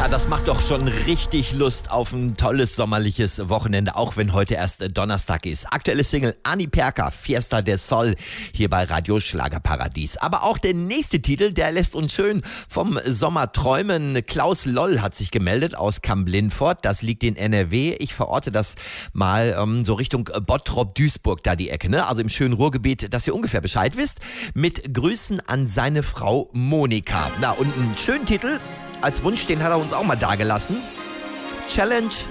Ja, das macht doch schon richtig Lust auf ein tolles sommerliches Wochenende, auch wenn heute erst Donnerstag ist. Aktuelle Single Ani Perka, Fiesta del Sol, hier bei Radio Schlagerparadies. Aber auch der nächste Titel, der lässt uns schön vom Sommer träumen. Klaus Loll hat sich gemeldet aus Kamp-Lintfort. Das liegt in NRW. Ich verorte das mal so Richtung Bottrop-Duisburg, da die Ecke, ne? Also im schönen Ruhrgebiet, dass ihr ungefähr Bescheid wisst. Mit Grüßen an seine Frau Monika. Na, und einen schönen Titel als Wunsch, den hat er uns auch mal dagelassen. Challenge